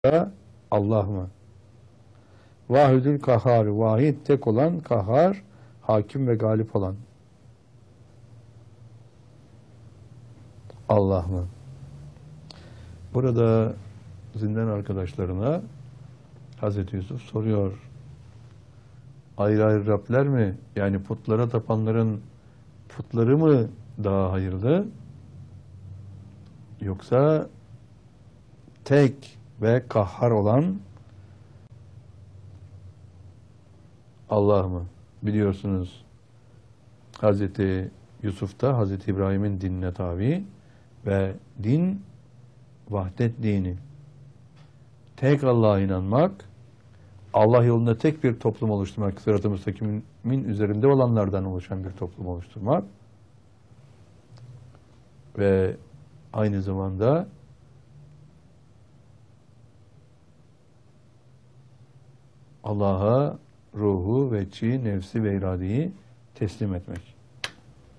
Allah mı? Vahidül kahhar, vahid tek olan, kahhar, hakim ve galip olan Allah mı? Burada zindan arkadaşlarına Hazreti Yusuf soruyor. Ayrı ayrı Rabler mi? Yani putlara tapanların putları mı daha hayırlı? Yoksa tek ve kahhar olan Allah mı? Biliyorsunuz Hazreti Yusuf'ta Hazreti İbrahim'in dinine tabi ve din vahdet dini. Tek Allah'a inanmak, Allah yolunda tek bir toplum oluşturmak, sırat-ı müstakimin üzerinde olanlardan oluşan bir toplum oluşturmak ve aynı zamanda Allah'a ruhu ve nefsi ve iradeyi teslim etmek.